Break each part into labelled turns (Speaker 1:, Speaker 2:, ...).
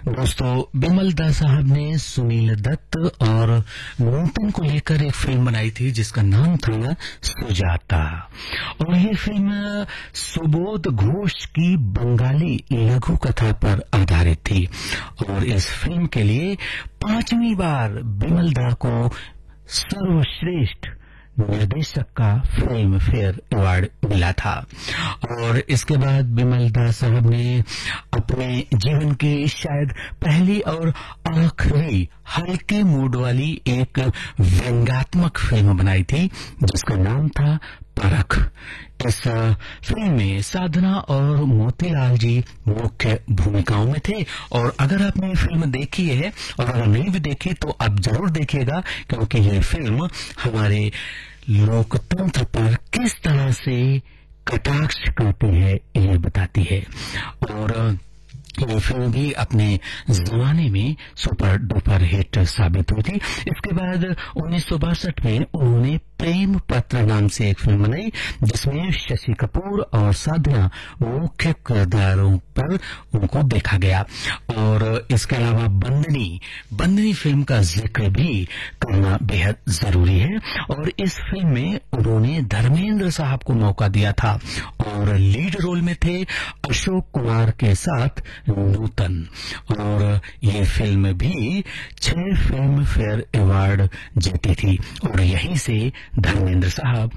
Speaker 1: दोस्तों, बिमल दास साहब ने सुनील दत्त और नूतन को लेकर एक फिल्म बनाई थी जिसका नाम था सुजाता। और ये फिल्म सुबोध घोष की बंगाली लघु कथा पर आधारित थी और इस फिल्म के लिए 5वीं बार बिमल दा को सर्वश्रेष्ठ निर्देशक का फिल्म फेयर अवार्ड मिला था। और इसके बाद बिमल दास साहब ने अपने जीवन की शायद पहली और आखिरी हल्के मूड वाली एक व्यंग्यात्मक फिल्म बनाई थी जिसका नाम था परख। इस फिल्म में साधना और मोतीलाल जी मुख्य भूमिकाओं में थे। और अगर आपने ये फिल्म देखी है और अगर नहीं भी देखी तो आप जरूर देखिएगा, क्योंकि ये फिल्म हमारे लोकतंत्र पर किस तरह से कटाक्ष करती है ये बताती है। और ये फिल्म भी अपने जमाने में सुपर डुपर हिट साबित हुई थी। इसके बाद 1962 में उन्होंने प्रेम पत्र नाम से एक फिल्म बनाई जिसमें शशि कपूर और साधना मुख्य किरदारों पर उनको देखा गया। और इसके अलावा बंदनी फिल्म का जिक्र भी करना बेहद जरूरी है। और इस फिल्म में उन्होंने धर्मेंद्र साहब को मौका दिया था और लीड रोल में थे अशोक कुमार के साथ नूतन। और ये फिल्म भी 6 फिल्म फेयर अवार्ड जीती थी और यहीं से धर्मेंद्र साहब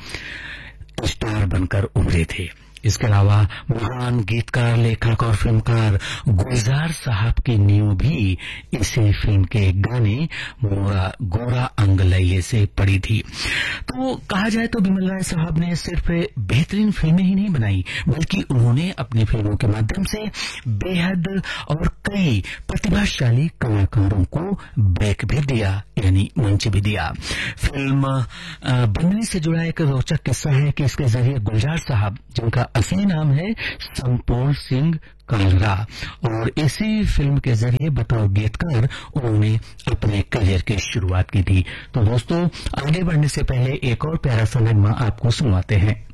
Speaker 1: स्टार बनकर उभरे थे। इसके अलावा महान गीतकार, लेखक और फिल्मकार गुलजार साहब की नींव भी इसी फिल्म के गाने मोरा गोरा अंग लैले से पड़ी थी। तो कहा जाए तो बिमल राय साहब ने सिर्फ बेहतरीन फिल्में ही नहीं बनाई, बल्कि उन्होंने अपनी फिल्मों के माध्यम से बेहद और कई प्रतिभाशाली कलाकारों को ब्रेक भी दिया, यानी मंच भी दिया। फिल्म बनने से जुड़ा एक रोचक किस्सा है कि इसके जरिए गुलजार साहब, जिनका असली नाम है संपूर्ण सिंह कालरा, और इसी फिल्म के जरिए बतौर गीतकार उन्होंने अपने करियर की शुरुआत की थी। तो दोस्तों, आगे बढ़ने से पहले एक और प्यारा सा नगमा आपको सुनाते हैं।